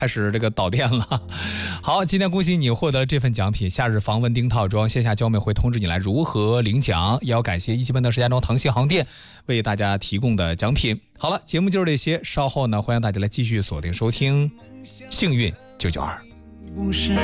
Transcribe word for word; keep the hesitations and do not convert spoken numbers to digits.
开始这个导电了。好，今天恭喜你获得这份奖品，夏日防蚊叮套装，线下交美会通知你来如何领奖，也要感谢一汽奔腾石家庄腾信航电为大家提供的奖品。好了，节目就是这些，稍后呢，欢迎大家来继续锁定收听幸运九九二。